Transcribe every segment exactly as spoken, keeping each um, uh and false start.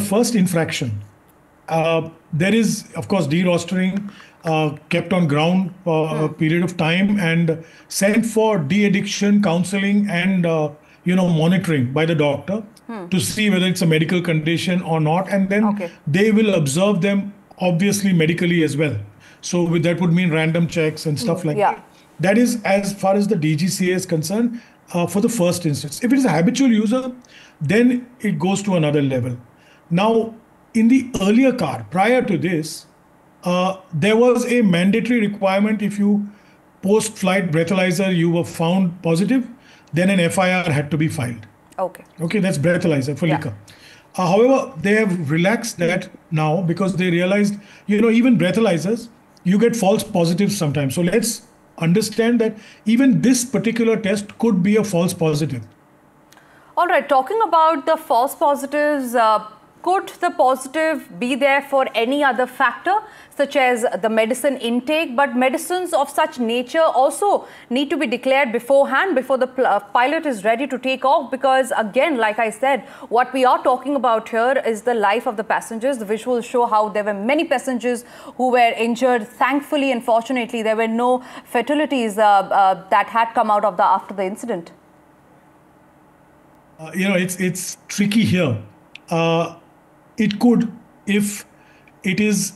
first infraction, uh, there is, of course, de-rostering, uh, kept on ground for Hmm. a period of time and sent for de-addiction counseling and, uh, you know, monitoring by the doctor Hmm. to see whether it's a medical condition or not. And then Okay. they will observe them, obviously, medically as well. So with, that would mean random checks and stuff like Yeah. that. That is as far as the D G C A is concerned uh, for the first instance. If it is a habitual user, then it goes to another level. Now, in the earlier car, prior to this, uh, there was a mandatory requirement. If you post-flight breathalyzer, you were found positive, then an F I R had to be filed. Okay. Okay, that's breathalyzer for Yeah. liquor. Uh, however, they have relaxed that now because they realized, you know, even breathalyzers, you get false positives sometimes. So let's understand that even this particular test could be a false positive. All right, talking about the false positives, uh, could the positive be there for any other factor, such as the medicine intake? But medicines of such nature also need to be declared beforehand, before the uh, pilot is ready to take off. Because again, like I said, what we are talking about here is the life of the passengers. The visuals show how there were many passengers who were injured. Thankfully and fortunately, there were no fatalities uh, uh, that had come out of the after the incident. Uh, you know, it's it's tricky here. Uh, it could, if it is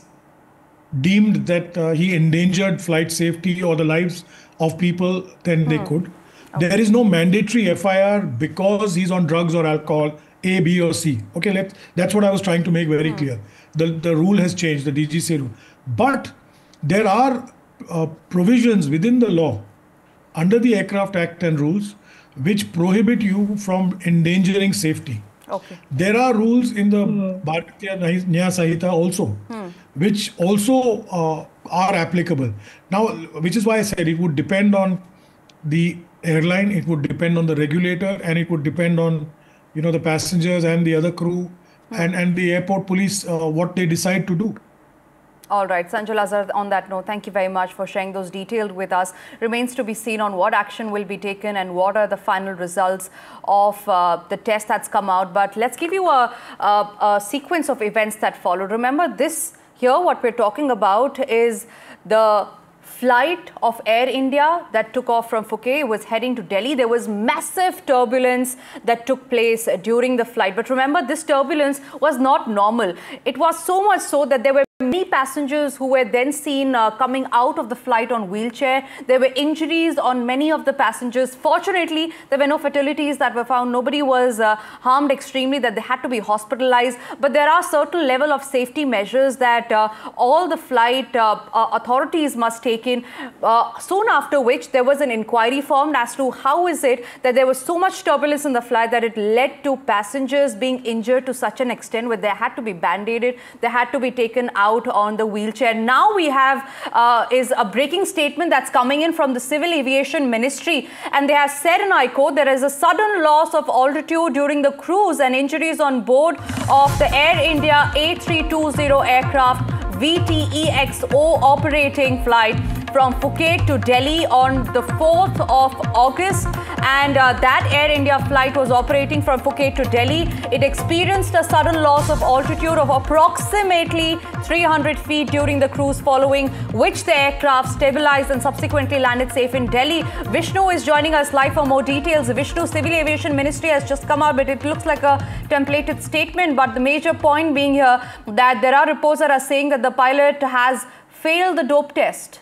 deemed that uh, he endangered flight safety or the lives of people, then they could. Okay. There is no mandatory F I R because he's on drugs or alcohol, A, B, or C. Okay, let that's what I was trying to make very clear. The the rule has changed, the D G C A rule. But there are uh, provisions within the law, under the Aircraft Act and rules, which prohibit you from endangering safety. Okay. There are rules in the Bharatiya Nyaya Sanhita also, hmm. which also uh, are applicable. Now, which is why I said it would depend on the airline, it would depend on the regulator, and it would depend on, you know, the passengers and the other crew, hmm. and, and the airport police, uh, what they decide to do. All right, Sanjul Azhar, on that note, thank you very much for sharing those details with us. Remains to be seen on what action will be taken and what are the final results of uh, the test that's come out. But let's give you a, a, a sequence of events that followed. Remember, this here, what we're talking about is the flight of Air India that took off from Phuket, was heading to Delhi. There was massive turbulence that took place during the flight. But remember, this turbulence was not normal. It was so much so that there were many passengers who were then seen uh, coming out of the flight on wheelchair. There were injuries on many of the passengers. Fortunately, there were no fatalities that were found. Nobody was uh, harmed extremely that they had to be hospitalized. But there are certain level of safety measures that uh, all the flight uh, uh, authorities must take in. Uh, soon after which, there was an inquiry formed as to how is it that there was so much turbulence in the flight that it led to passengers being injured to such an extent where they had to be band-aided, they had to be taken out on the wheelchair. Now we have uh, is a breaking statement that's coming in from the Civil Aviation Ministry, and they have said, and I quote, there is a sudden loss of altitude during the cruise and injuries on board of the Air India A three twenty aircraft V T E X O operating flight from Phuket to Delhi on the fourth of August, and uh, that Air India flight was operating from Phuket to Delhi. It experienced a sudden loss of altitude of approximately three hundred feet during the cruise, following which the aircraft stabilized and subsequently landed safe in Delhi. Vishnu is joining us live for more details. Vishnu, Civil Aviation Ministry has just come out, but it looks like a templated statement. But the major point being here that there are reports that are saying that the pilot has failed the dope test.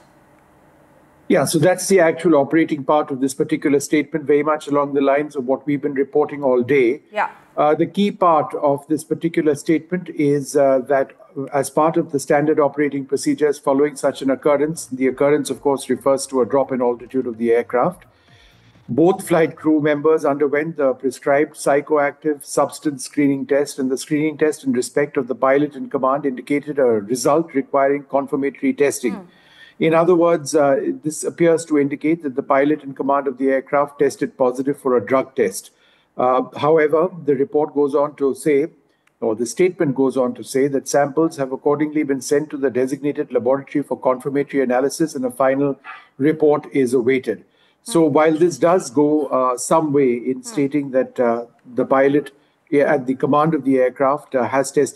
Yeah, so that's the actual operating part of this particular statement, very much along the lines of what we've been reporting all day. Yeah. Uh, the key part of this particular statement is uh, that as part of the standard operating procedures following such an occurrence, the occurrence, of course, refers to a drop in altitude of the aircraft. Both flight crew members underwent the prescribed psychoactive substance screening test, and the screening test in respect of the pilot in command indicated a result requiring confirmatory testing. Mm. In other words, uh, this appears to indicate that the pilot in command of the aircraft tested positive for a drug test. Uh, however, the report goes on to say, or the statement goes on to say, that samples have accordingly been sent to the designated laboratory for confirmatory analysis, and a final report is awaited. So while this does go uh, some way in stating that uh, the pilot at the command of the aircraft uh, has tested